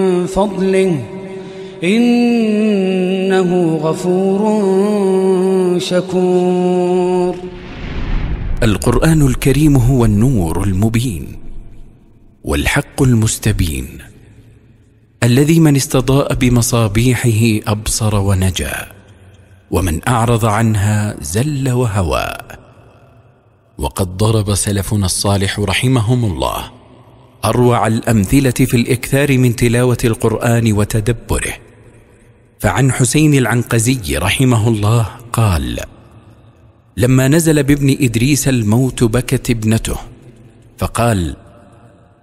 فضله إنه غفور شكور. القرآن الكريم هو النور المبين والحق المستبين، الذي من استضاء بمصابيحه أبصر ونجا، ومن أعرض عنها زل وهوى. وقد ضرب سلفنا الصالح رحمهم الله أروع الأمثلة في الإكثار من تلاوة القرآن وتدبره. فعن حسين العنقزي رحمه الله قال: لما نزل بابن إدريس الموت بكت ابنته، فقال: